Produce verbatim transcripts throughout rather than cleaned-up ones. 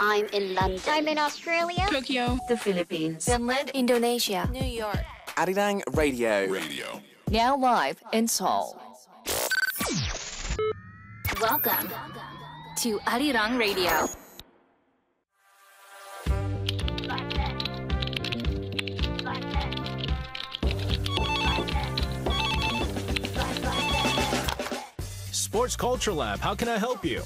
I'm in London. I'm in Australia. Tokyo. The Philippines. Finland. Indonesia. New York. Arirang Radio. Radio. Now live in Seoul. Welcome to Arirang Radio. Sports Culture Lab, how can I help you?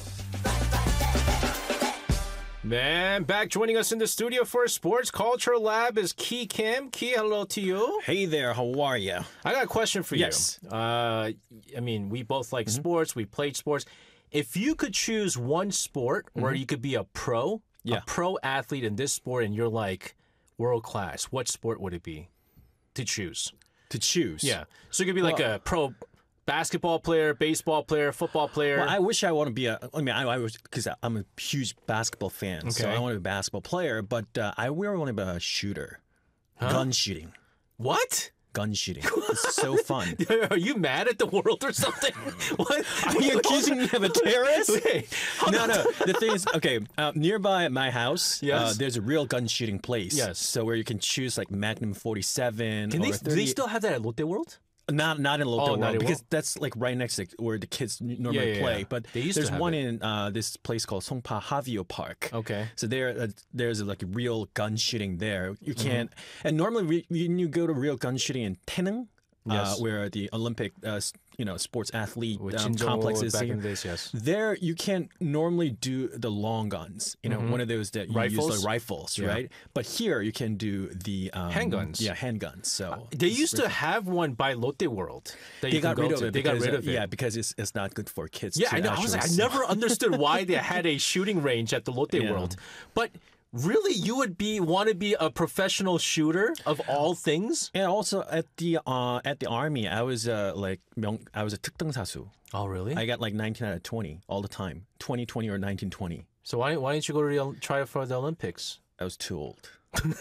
Man, back joining us in the studio for Sports Culture Lab is Ki Kim. Ki, hello to you. Hey there, how are you? I got a question for yes. you. Uh, I mean, we both like mm-hmm. sports. We played sports. If you could choose one sport mm-hmm. where you could be a pro, yeah. a pro athlete in this sport, and you're like world class, what sport would it be to choose? To choose? Yeah. So you could be like well, a pro basketball player, baseball player, football player. Well, I wish I want to be a. I mean, I, I was because I'm a huge basketball fan, okay. so I want to be a basketball player. But uh, I really want to be a shooter, huh? gun shooting. What? Gun shooting. It's so fun. Are you mad at the world or something? What? Are you accusing me of a terrorist? Wait, no, no. The thing is, okay, uh, nearby my house, yes. uh, there's a real gun shooting place. Yes. So where you can choose like Magnum forty-seven. Can or they? thirty. Do they still have that at Lotte World? Not not in Lotte oh, World not because World? That's like right next to where the kids normally yeah, yeah, play. yeah. But there's one it. in uh, this place called Songpa Havio Park. Okay. So there uh, there's like real gun shooting there. You can't. Mm-hmm. And normally we, when you go to real gun shooting in Taenung, yes. uh, where the Olympic uh, you know sports athlete um, complex is, back in days, yes. There you can't normally do the long guns. You know, mm-hmm. one of those that you rifles? use like rifles, yeah. right? But here you can do the um, handguns. Yeah, handguns. So uh, they used to have one by Lotte World. That they you got rid of to. it. They because, got rid of uh, it. Yeah, because it's it's not good for kids. Yeah, to I know. I was like, I never understood why they had a shooting range at the Lotte yeah. World, but. Really, you would be want to be a professional shooter of all things? And also at the uh, at the army, I was uh, like 명, I was a 특등사수. Oh, really? I got like nineteen out of twenty all the time, twenty twenty or nineteen twenty. So why why didn't you go to the, try for the Olympics? I was too old.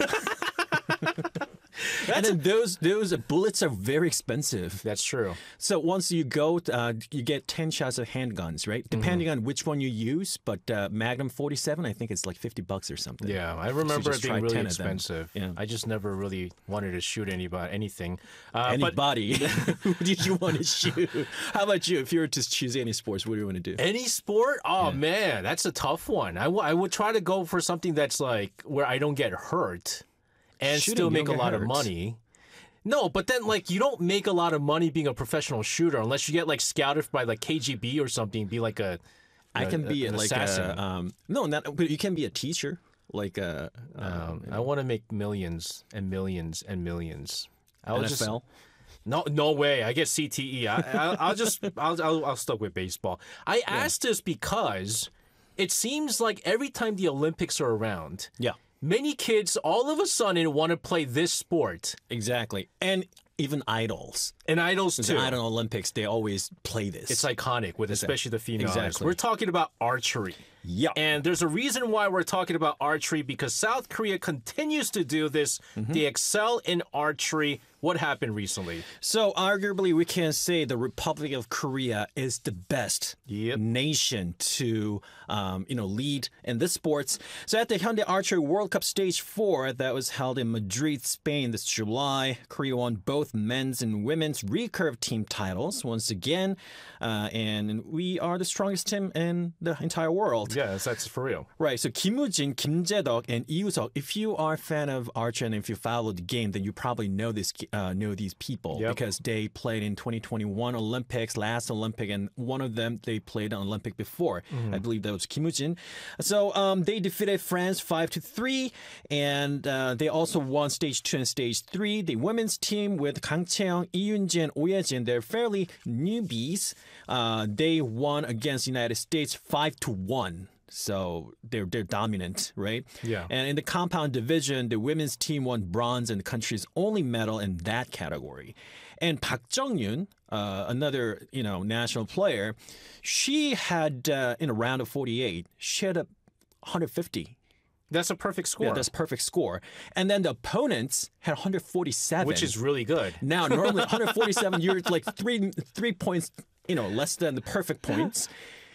And then those those bullets are very expensive. That's true. So once you go, uh, you get ten shots of handguns, right? Depending mm-hmm. on which one you use. But uh, Magnum forty-seven, I think it's like fifty bucks or something. Yeah, I remember it being really expensive. Yeah. I just never really wanted to shoot anybody, anything. Uh, Anybody? But... Who did you want to shoot? How about you? If you were to choose any sports, what do you want to do? Any sport? Oh, yeah. man, that's a tough one. I, w- I would try to go for something that's like where I don't get hurt and Shooting, still make a lot hurt. of money. No, but then like you don't make a lot of money being a professional shooter unless you get like scouted by like K G B or something. Be like a, I can a, be a, like assassin. a um, no, not but you can be a teacher. Like a, um, um, I want to make millions and millions and millions. I'll N F L. Just, no, no way. I get C T E. I, I, I'll just I'll, I'll I'll stuck with baseball. I yeah. asked this because it seems like every time the Olympics are around, yeah. many kids all of a sudden want to play this sport. Exactly. And even idols. And idols too. The Idol Olympics, they always play this. It's iconic with especially the female exactly. idols. We're talking about archery. Yeah. And there's a reason why we're talking about archery because South Korea continues to do this. Mm-hmm. They excel in archery. What happened recently? So arguably we can say the Republic of Korea is the best yep. nation to um, you know lead in this sports. So at the Hyundai Archery World Cup Stage four that was held in Madrid, Spain this July, Korea won both men's and women's recurve team titles once again. Uh, and we are the strongest team in the entire world. Yes, that's for real. Right. So Kim Woo-jin, Kim Jae-deok, and Lee Woo-seok, if you are a fan of archery and if you follow the game, then you probably know this uh, know these people yep. because they played in twenty twenty-one Olympics, last Olympic, and one of them they played an Olympic before. Mm-hmm. I believe that was Kim Woo-jin. So um, they defeated France five to three, and uh, they also won stage two and stage three. The women's team with Kang Chae-young, Lee Yoon-jin, and Oh Ye-jin, they're fairly newbies. Uh, they won against the United States five to one. So they're they're dominant, right? Yeah. And in the compound division, the women's team won bronze and the country's only medal in that category. And Park Jung-yoon, uh, another you know national player, she had uh, in a round of forty-eight, she had a one hundred fifty. That's a perfect score. Yeah, that's a perfect score. And then the opponents had one hundred forty-seven, which is really good. Now normally one hundred forty-seven, you're like three three points, you know, less than the perfect points.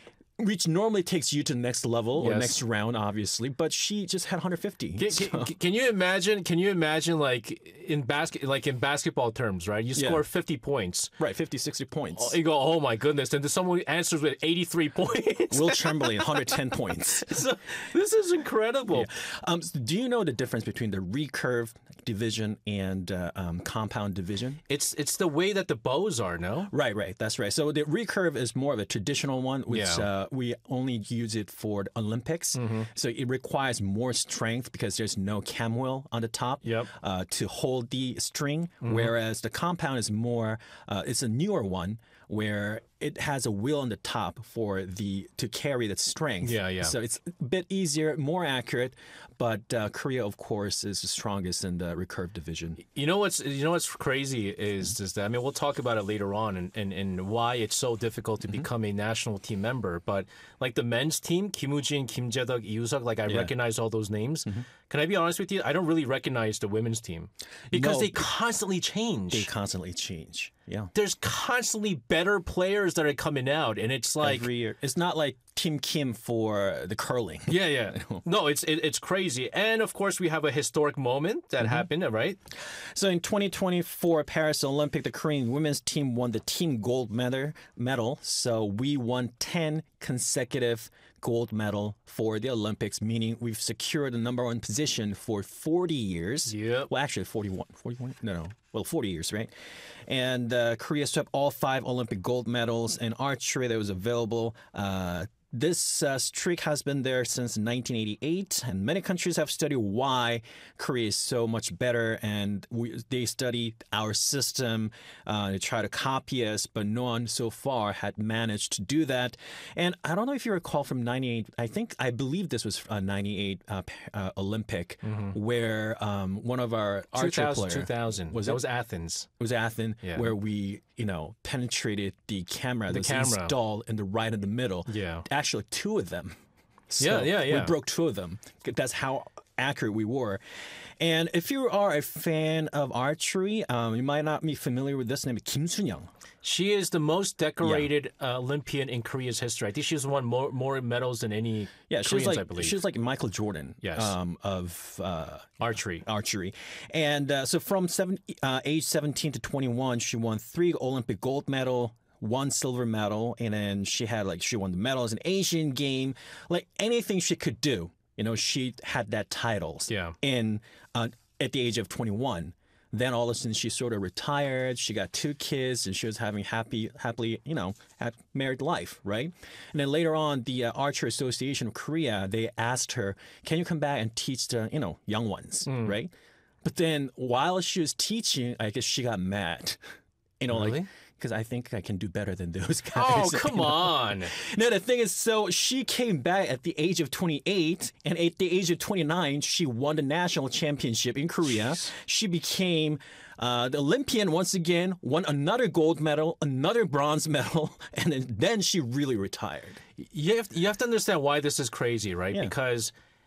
which normally takes you to the next level or Yes. next round, obviously. But she just had one hundred fifty. Can, So- can, can you imagine? Can you imagine like in basket, like in basketball terms, right? You Yeah. score fifty points. right, fifty, sixty points. You go, oh my goodness! And then someone answers with eighty-three points. Will Chamberlain, one hundred ten points. So, this is incredible. Um, s- do you know the difference between the recurve division and uh, um, compound division? It's it's the way that the bows are. No. Right, right. That's right. So the recurve is more of a traditional one, which Yeah. uh, we only use it for the Olympics. So it requires more strength because there's no cam wheel on the top Yep. uh, to hold the string. Whereas the compound is more, uh, it's a newer one where it has a wheel on the top for the to carry the strength. Yeah, yeah. So it's a bit easier, more accurate. But uh, Korea, of course, is the strongest in the recurve division. You know what's you know what's crazy is is that I mean we'll talk about it later on and, and, and why it's so difficult to become a national team member. But like the men's team, Kim Woo-jin, Kim Jae-deok, Lee Woo-seok, like I Yeah. recognize all those names. Can I be honest with you? I don't really recognize the women's team because No. they constantly change. They constantly change. Yeah. There's constantly better players that are coming out, and it's like Every year. It's not like Team Kim for the curling. yeah, yeah. No, it's it, it's crazy. And of course, we have a historic moment that happened, right? So in twenty twenty-four Paris Olympic, the Korean women's team won the team gold medal. Medal. So we won ten consecutive gold medal for the Olympics, meaning we've secured the number one position for forty years. Yep. Well, actually, forty-one. forty-one? No, no. Well, forty years, right? And uh, Korea swept all five Olympic gold medals in archery that was available. Uh, This uh, streak has been there since nineteen eighty-eight, and many countries have studied why Korea is so much better, and we, they study our system uh, to try to copy us, but no one so far had managed to do that. And I don't know if you recall from ninety-eight, I think, I believe this was a ninety-eight uh, pa- uh, Olympic, where um, one of our archer two thousand, players, two thousand. Was that it? was Athens. it was Athens, Yeah. where we, you know, penetrated the camera that was camera. installed in the right in the middle. Yeah. Actually, two of them. So Yeah, yeah, yeah. We broke two of them. That's how accurate we were. And if you are a fan of archery, um, you might not be familiar with this name, Kim Sun-young. She is the most decorated uh, Olympian in Korea's history. I think she's won more more medals than any Yeah, she Koreans, was I like believe. she was like Michael Jordan. Yes. Um, of uh, Archery. archery. And uh, so from seven, uh, age seventeen to twenty-one, she won three Olympic gold medal, one silver medal, and then she had like she won the medals in Asian game, like anything she could do. You know, she had that titles. Yeah. In uh, at the age of twenty-one. Then all of a sudden she sort of retired. She got two kids, and she was having happy, happily, you know, had married life, right? And then later on, the uh, Archer Association of Korea, they asked her, "Can you come back and teach the, you know, young ones, right?" But then while she was teaching, I guess she got mad, you know, like Really? because I think I can do better than those guys. Oh, you come know? on. No, the thing is, so she came back at the age of twenty-eight, and at the age of twenty-nine, she won the national championship in Korea. She became uh, the Olympian once again, won another gold medal, another bronze medal, and then, then she really retired. You have, you have to understand why this is crazy, right? Yeah. Because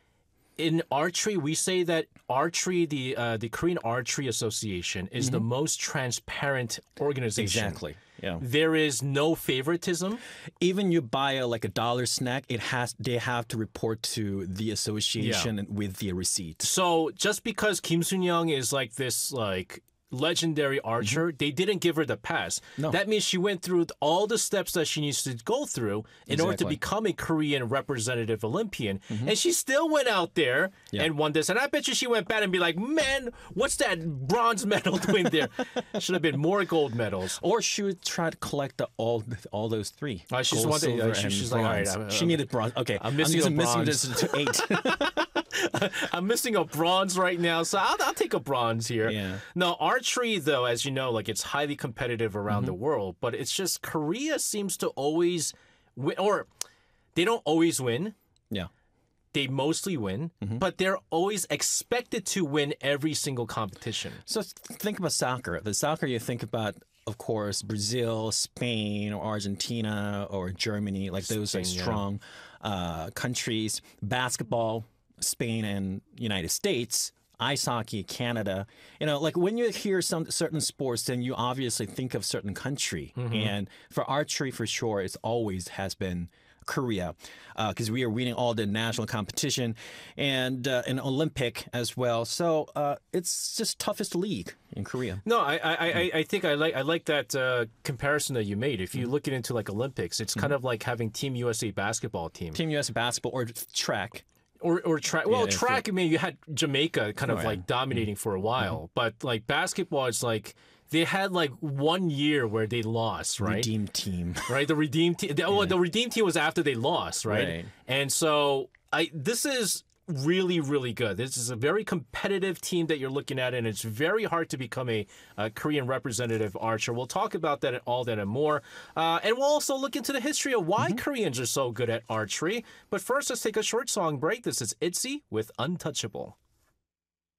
in archery, we say that archery, the uh, the Korean Archery Association, is the most transparent organization. Mm-hmm. Exactly. Yeah. There is no favoritism. Even you buy a, like a dollar snack, it has they have to report to the association with the receipt. So just because Kim Sun-young is like this like legendary archer, they didn't give her the pass. Mm-hmm. No. That means she went through all the steps that she needs to go through in order to Exactly. become a Korean representative Olympian. And she still went out there Yeah. and won this. And I bet you she went back and be like, man, what's that bronze medal doing there? Should have been more gold medals. Or she would try to collect the, all all those three. Uh, she just Gold, wanted- uh, silver, she- and she's like, all right, bronze. I'm- she uh, needed bronze. Okay, I'm missing just a missing bronze. this to eight. I'm missing a bronze right now, so I'll, I'll take a bronze here. Yeah. No, archery, though, as you know, like it's highly competitive around Mm-hmm. the world, but it's just Korea seems to always win, or they don't always win. Yeah. They mostly win, Mm-hmm. but they're always expected to win every single competition. So th- think about soccer. The soccer you think about, of course, Brazil, Spain, or Argentina, or Germany, like those are Spain, yeah. strong uh, countries. Basketball, Spain and United States. Ice hockey, Canada. You know, like when you hear some certain sports, then you obviously think of certain country. Mm-hmm. And for archery, for sure, it's always has been Korea, because we are winning all the national competition and uh, an Olympic as well. So uh, it's just toughest league in Korea. No, I I, I, I think I like I like that uh, comparison that you made. If you look it into like Olympics, it's kind of like having Team U S A basketball team. Team U S A basketball or track. Or, or track. Well, Yeah, track. I mean, you had Jamaica kind of Oh, yeah. like dominating for a while, but like basketball, it's like they had like one year where they lost, right? Redeem team. Right. The redeem team. Oh, the redeem team was after they lost, right? Right. And so I. This is really, really good. This is a very competitive team that you're looking at, and it's very hard to become a, a Korean representative archer. We'll talk about that, all that, and more. Uh, and we'll also look into the history of why Koreans are so good at archery. But first, let's take a short song break. This is ITZY with Untouchable.